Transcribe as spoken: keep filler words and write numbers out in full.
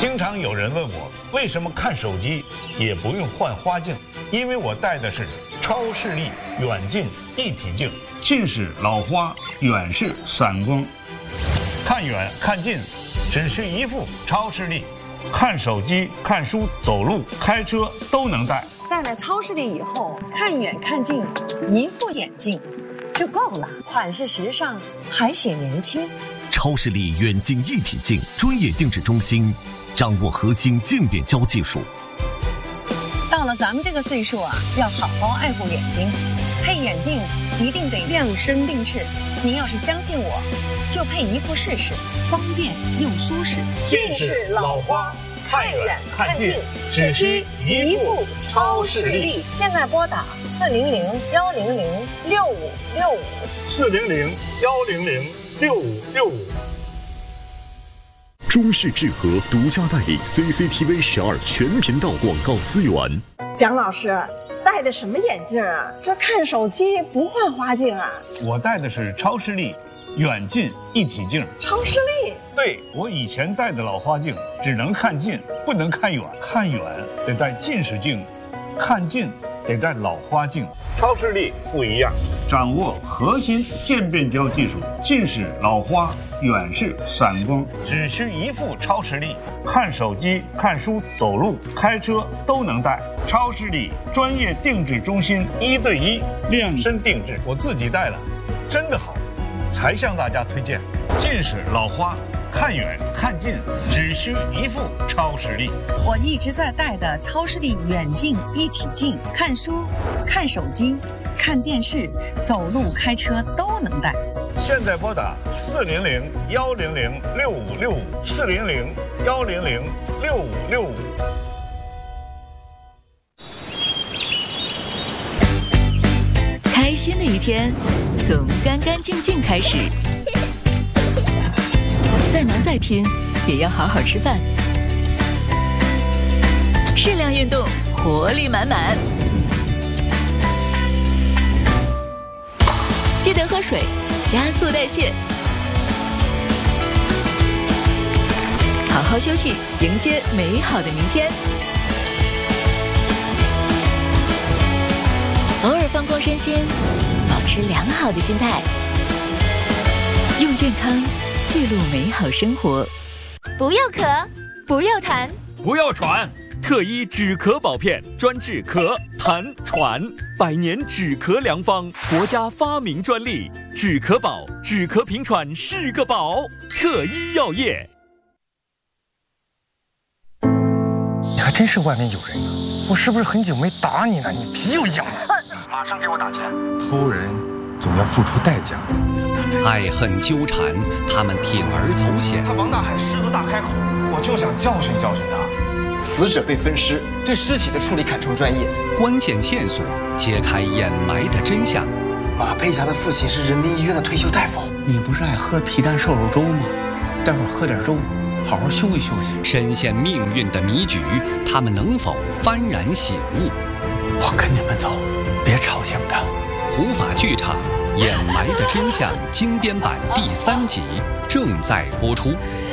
经常有人问我，为什么看手机也不用换花镜？因为我戴的是超视力远近一体镜，近视、老花、远视、散光，看远看近只需一副超视力，看手机、看书、走路、开车都能戴。 戴了超视力以后，看远看近，一副眼镜就够了，款式时尚，还显年轻。 超视力远近一体镜专业定制中心，掌握核心渐变焦技术。 到了咱们这个岁数啊，要好好爱护眼睛，配眼镜一定得量身定制。您要是相信我，就配一副试试，方便又舒适。 近视、老花，看远看近，只需一副超视力。 现在拨打四零零幺零零六五六五， 四零零幺零零六五六五。 中视智和独家代理 C C T V 十二全频道广告资源。 蒋老师戴的什么眼镜啊？这看手机不换花镜啊？ 我戴的是超视力远近一体镜。 超视力？ 对，我以前戴的老花镜只能看近，不能看远，看远得戴近视镜，看近得戴老花镜。超视力不一样，掌握核心渐变焦技术，近视、老花、远视、散光，只需一副超视力，看手机、看书、走路、开车都能戴。超视力专业定制中心，一对一量身定制，我自己戴了，真的好，才向大家推荐。近视、老花，看远看近只需一副超视力。 我一直在戴的超视力远近一体镜，看书、看手机、看电视、走路、开车都能戴。 现在拨打四零零幺零零六五六五，四零零幺零零六五六五。 开心的一天，从干干净净开始。再忙再拼，也要好好吃饭。适量运动，活力满满。记得喝水，加速代谢。好好休息，迎接美好的明天。偶尔放空身心，保持良好的心态，用健康记录美好生活。 不要咳，不要痰， 不要喘。特一止咳宝片，专治咳、痰、喘，百年止咳良方，国家发明专利。止咳宝，止咳平喘是个宝。特一药业。 你还真是外面有人呢，我是不是很久没打你了？你皮又痒了。马上给我打钱！偷人总要付出代价。 爱恨纠缠，他们铤而走险。 他王大海狮子大开口，我就想教训教训他。死者被分尸，对尸体的处理堪称专业。 关键线索揭开掩埋的真相。 马佩霞的父亲是人民医院的退休大夫。你不是爱喝皮蛋瘦肉粥吗？待会儿喝点粥，好好休息休息。 深陷命运的迷局，他们能否幡然醒悟？ 我跟你们走，别吵醒他。 普法剧场《掩埋的真相》精编版第三集正在播出。